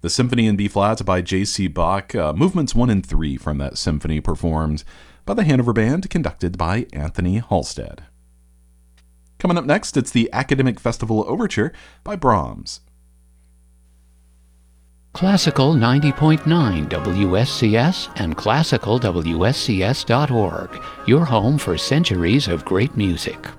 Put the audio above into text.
The Symphony in B-flat by J.C. Bach, movements 1 and 3 from that symphony performed by the Hanover Band, conducted by Anthony Halstead. Coming up next, it's the Academic Festival Overture by Brahms. Classical 90.9 WSCS and classicalwscs.org, your home for centuries of great music.